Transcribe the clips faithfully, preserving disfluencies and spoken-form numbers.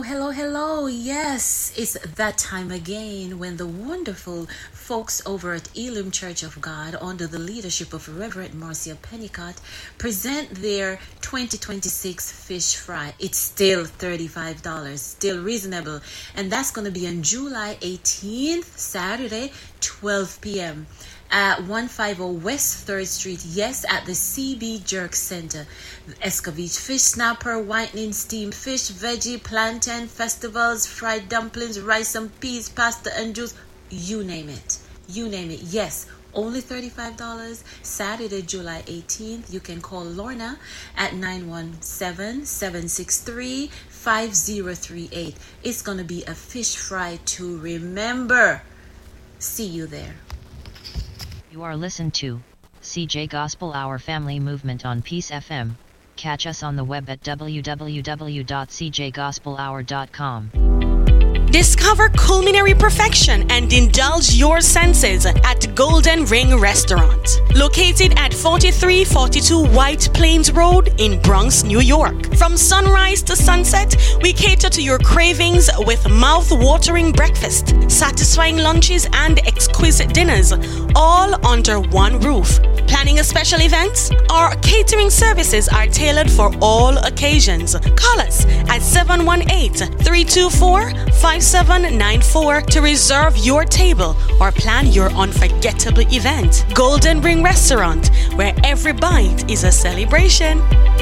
Hello, hello, hello. Yes, it's that time again when the wonderful folks over at Elim Church of God, under the leadership of Reverend Marcia Pennicott, present their twenty twenty-six fish fry. It's still thirty-five dollars, still reasonable. And that's going to be on July eighteenth, Saturday, twelve p.m. at one fifty West third Street, yes, at the C B Jerk Center. Escovitch fish snapper, whitening steamed fish, veggie, plantain, festivals, fried dumplings, rice and peas, pasta and juice, you name it. You name it. Yes, only thirty-five dollars. Saturday, July eighteenth. You can call Lorna at nine one seven, seven six three, five zero three eight. It's going to be a fish fry to remember. See you there. You are listened to C J Gospel Hour Family Movement on Peace F M. Catch us on the web at w w w dot c j gospel hour dot com. Discover culinary perfection and indulge your senses at Golden Ring Restaurant, located at forty-three forty-two White Plains Road in Bronx, New York. From sunrise to sunset, we cater to your cravings with mouth-watering breakfast, satisfying lunches, and exquisite dinners, all under one roof. Planning a special event? Our catering services are tailored for all occasions. Call us at seven one eight, three two four, five seven nine four to reserve your table or plan your unforgettable event. Golden Ring Restaurant, where every bite is a celebration.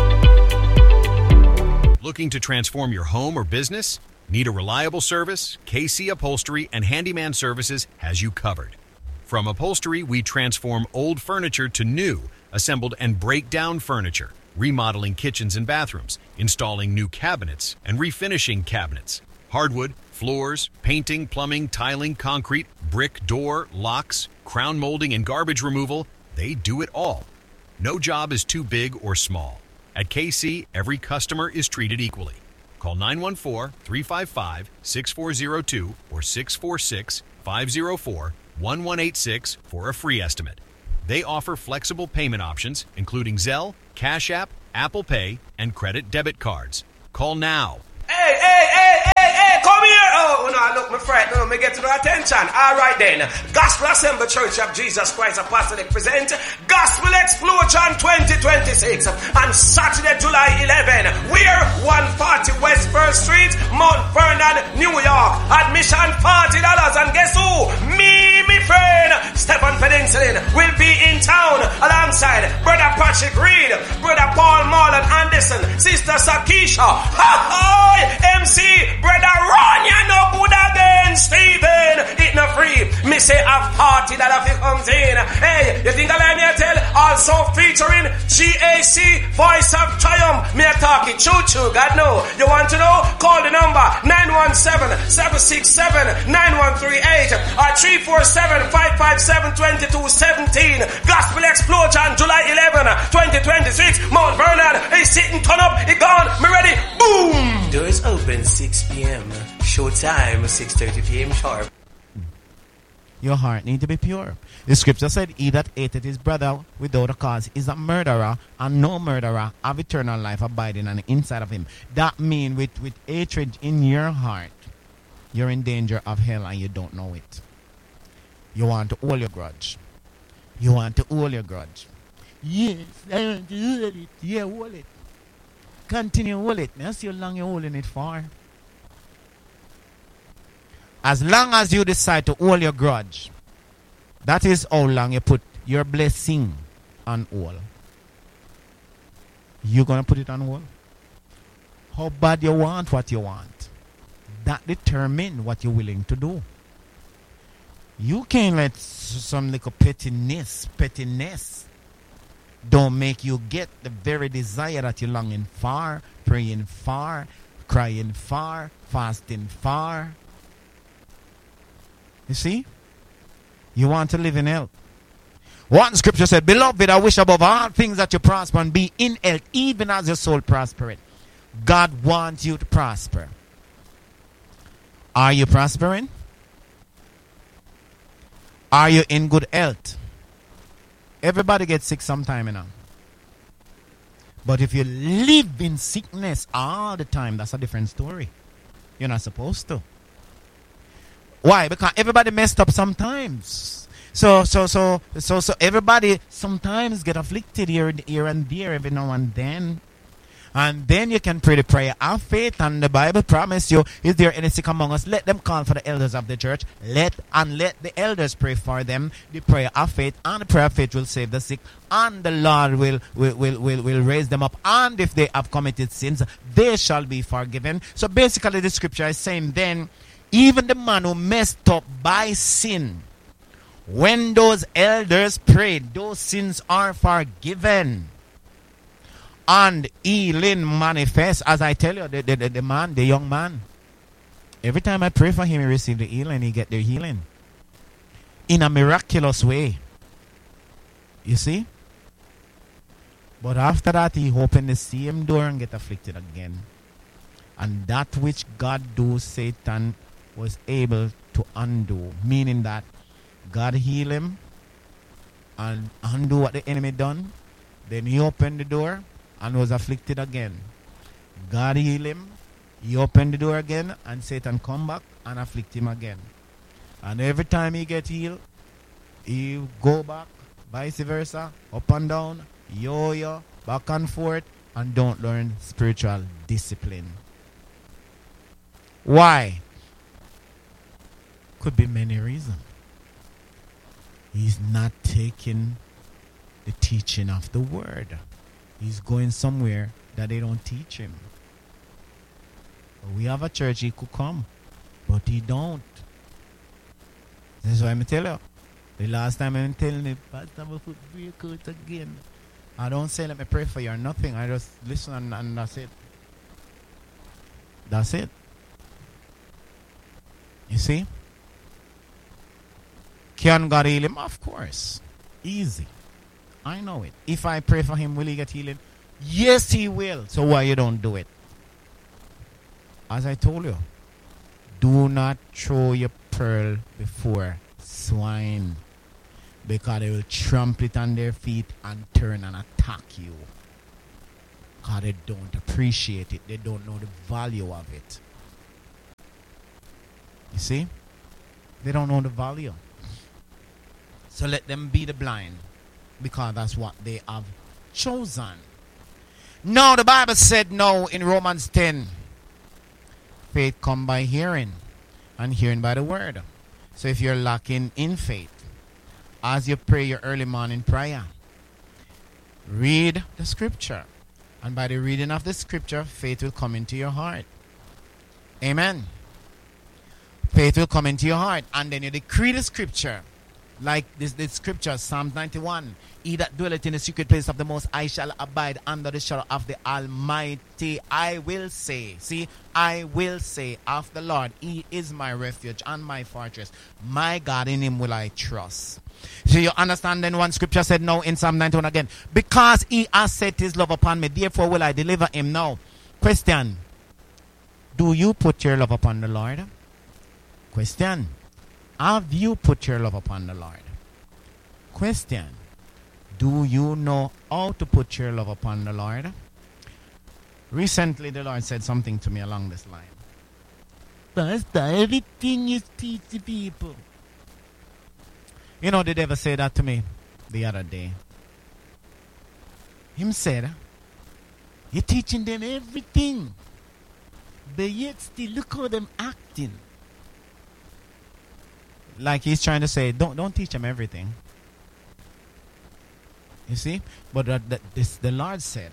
Looking to transform your home or business? Need a reliable service? K C Upholstery and Handyman Services has you covered. From upholstery, we transform old furniture to new, assembled and break down furniture, remodeling kitchens and bathrooms, installing new cabinets, and refinishing cabinets. Hardwood, floors, painting, plumbing, tiling, concrete, brick, door, locks, crown molding, and garbage removal, they do it all. No job is too big or small. At K C, every customer is treated equally. Call nine one four, three five five, six four zero two or six four six, five zero four, one one eight six for a free estimate. They offer flexible payment options, including Zelle, Cash App, Apple Pay, and credit debit cards. Call now. Hey, hey, hey, hey, hey, come here. Oh, no, look, my friend, no, me get to no attention. All right, then. Gospel Assembly Church of Jesus Christ Apostolic present Gospel Explosion twenty twenty-six on Saturday, July eleventh. We're one forty West first Street, Mount Vernon, New York. Admission forty dollars. And guess who? Me, my friend, Stephen Peninsula will be in town alongside Brother Patrick Reed, Brother Paul Marlon Anderson, Sister Sakisha. Ha ha! M C, Brother Ron, you no good again, Stephen. It no free. Me say a party that if it comes in. Hey, you think I let me tell? Also featuring G A C, Voice of Triumph. Me a talking choo choo. God know. You want to know? Call the number nine one seven, seven six seven, nine one three eight or three four seven, five five seven, two two one seven. Gospel Explosion, July eleventh, twenty twenty-six. Mount Vernon is sitting, turn up, it gone. Me ready? Boom! Doors open six p.m. Show time six thirty p.m. sharp. Your heart need to be pure. The scripture said, he that hateth his brother without a cause is a murderer, and no murderer have eternal life abiding on the inside of him. That means with, with hatred in your heart, you're in danger of hell and you don't know it. You want to hold your grudge. You want to hold your grudge. Yes, I want to hold it. Yeah, hold it. Continue hold it. Now see how long you're holding it for. As long as you decide to hold your grudge, that is how long you put your blessing on hold. You're going to put it on hold? How bad you want what you want. That determines what you're willing to do. You can't let some little pettiness, pettiness don't make you get the very desire that you're longing for, praying for, crying for, fasting for. You see? You want to live in health. One scripture said, beloved, I wish above all things that you prosper and be in health, even as your soul prospereth. God wants you to prosper. Are you prospering? Are you in good health? Everybody gets sick sometime, you know. But if you live in sickness all the time, that's a different story. You're not supposed to. Why? Because everybody messed up sometimes. So, so, so, so, so everybody sometimes get afflicted here, here and there every now and then. And then you can pray the prayer of faith, and the Bible promise you, is there any sick among us? Let them call for the elders of the church. Let and let the elders pray for them. The prayer of faith, and the prayer of faith will save the sick, and the Lord will will, will, will, will raise them up. And if they have committed sins, they shall be forgiven. So basically the scripture is saying then, even the man who messed up by sin, when those elders prayed, those sins are forgiven. And healing manifests, as I tell you, the, the, the, the man, the young man. Every time I pray for him, he receives the healing, he get the healing. In a miraculous way. You see? But after that, he opened the same door and get afflicted again. And that which God do, Satan was able to undo. Meaning that God healed him and undo what the enemy done. Then he opened the door and was afflicted again. God healed him. He opened the door again, and Satan come back and afflict him again. And every time he get healed, he go back, vice versa, up and down, yo-yo, back and forth, and don't learn spiritual discipline. Why? Could be many reasons. He's not taking the teaching of the word. He's going somewhere that they don't teach him. We have a church, he could come, but he don't. That's why I'm tell you. The last time I'm telling you, Pastor, my foot break out again. I don't say let me pray for you or nothing. I just listen and, and that's it. That's it. You see? Can God heal him? Of course. Easy. I know it. If I pray for him, will he get healing? Yes, he will. So why you don't do it? As I told you, do not throw your pearl before swine, because they will trample it on their feet and turn and attack you. Because they don't appreciate it. They don't know the value of it. You see? They don't know the value. So let them be the blind, because that's what they have chosen. Now the Bible said no in Romans ten. Faith come by hearing, and hearing by the word. So if you're lacking in faith, as you pray your early morning prayer, read the scripture. And by the reading of the scripture, faith will come into your heart. Amen. Faith will come into your heart. And then you decree the scripture. Like this, this scripture, Psalm ninety-one. He that dwelleth in the secret place of the Most High shall abide under the shadow of the Almighty. I will say, see, I will say of the Lord, He is my refuge and my fortress. My God, in Him will I trust. So you understand then one scripture said no in Psalm ninety-one again. Because He has set His love upon me, therefore will I deliver Him. Now, question. Do you put your love upon the Lord? Question. Have you put your love upon the Lord? Question. Do you know how to put your love upon the Lord? Recently, the Lord said something to me along this line. Pastor, everything is teach the people. You know, the devil said that to me the other day. Him said, you're teaching them everything, but yet still look how them acting. Like he's trying to say, don't don't teach them everything. You see? But uh, the, this, the Lord said,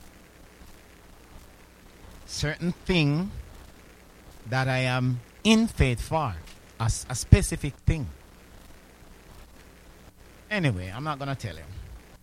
certain thing that I am in faith for, a, a specific thing. Anyway, I'm not going to tell you.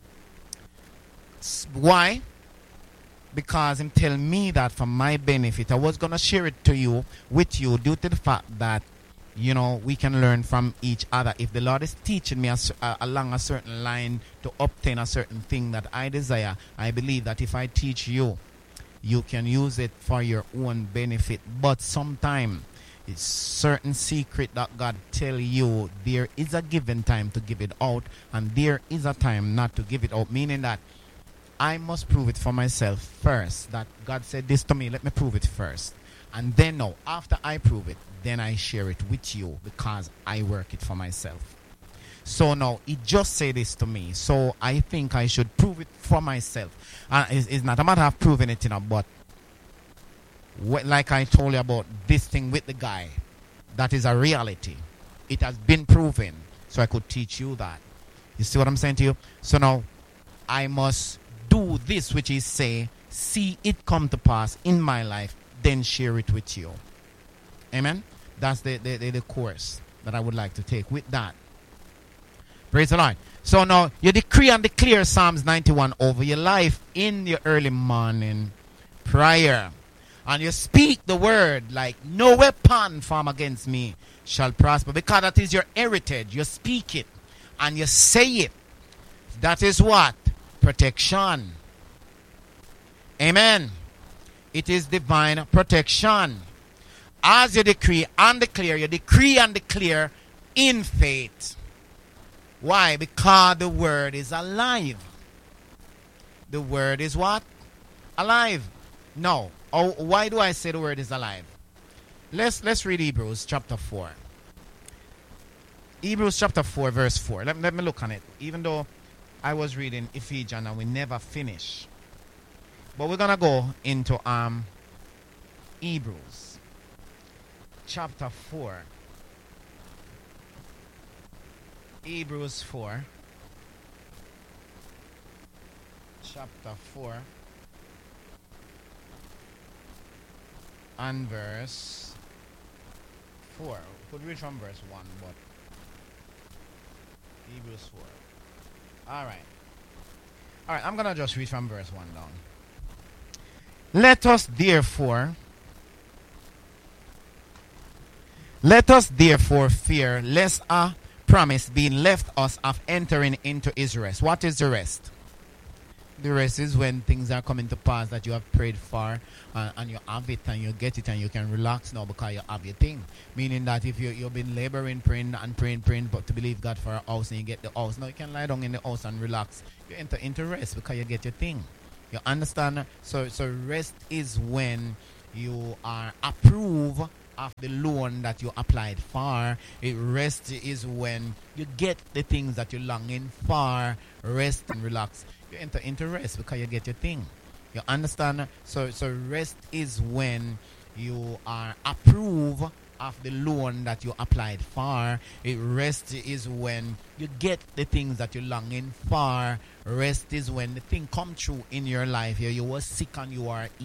Why? Because him tell me that for my benefit. I was going to share it to you, with you, due to the fact that, you know, we can learn from each other. If the Lord is teaching me a, uh, along a certain line to obtain a certain thing that I desire, I believe that if I teach you, you can use it for your own benefit. But sometimes it's certain secret that God tell you, there is a given time to give it out, and there is a time not to give it out. Meaning that I must prove it for myself first. That God said this to me, let me prove it first. And then now, after I prove it, then I share it with you because I work it for myself. So now, he just said this to me. So I think I should prove it for myself. And it's, it's not a matter of proving it, you know, but wh- like I told you about this thing with the guy, that is a reality. It has been proven. So I could teach you that. You see what I'm saying to you? So now, I must do this which is say, see it come to pass in my life, then share it with you. Amen? That's the, the, the, the course that I would like to take with that. Praise the Lord. So now, you decree and declare Psalms ninety-one over your life in your early morning prayer. And you speak the word like, no weapon formed against me shall prosper. Because that is your heritage. You speak it and you say it. That is what? Protection. Amen. It is divine protection. As you decree and declare, you decree and declare in faith. Why? Because the word is alive. The word is what? Alive. No. Oh, why do I say the word is alive? Let's let's read Hebrews chapter four. Hebrews chapter four, verse four. Let, let me look on it. Even though I was reading Ephesians and we never finish. But we're gonna go into um Hebrews chapter four. Hebrews four. Chapter four. And verse four. We could read from verse one, but Hebrews four. Alright. Alright, I'm gonna just read from verse one down. Let us therefore Let us therefore fear lest a promise being left us of entering into his rest. What is the rest? The rest is when things are coming to pass that you have prayed for, uh, and you have it and you get it and you can relax now because you have your thing. Meaning that if you, you've been laboring, praying and praying, praying, but to believe God for a house and you get the house, now you can lie down in the house and relax. You enter into rest because you get your thing. You understand? So, so rest is when you are approved of the loan that you applied for. It rest is when you get the things that you're longing for. Rest and relax. You enter into rest because you get your thing. You understand? So so rest is when you are approved of the loan that you applied for. It rest is when you get the things that you're longing for. Rest is when the thing come true in your life. You, you were sick and you are